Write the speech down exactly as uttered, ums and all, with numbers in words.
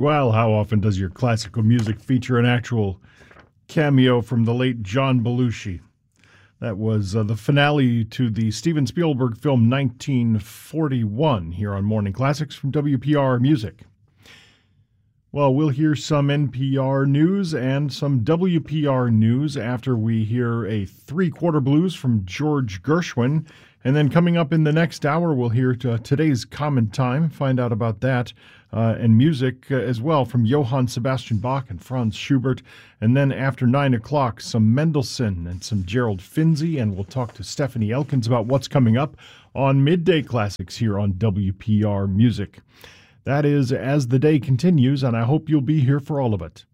Well, how often does your classical music feature an actual cameo from the late John Belushi? That was uh, the finale to the Steven Spielberg film nineteen forty-one here on Morning Classics from W P R Music. Well, we'll hear some N P R news and some W P R news after we hear a three-quarter blues from George Gershwin. And then coming up in the next hour, we'll hear t- today's Common Time, find out about that, uh, and music uh, as well from Johann Sebastian Bach and Franz Schubert. And then after nine o'clock, some Mendelssohn and some Gerald Finzi, and we'll talk to Stephanie Elkins about what's coming up on Midday Classics here on W P R Music. That is as the day continues, and I hope you'll be here for all of it.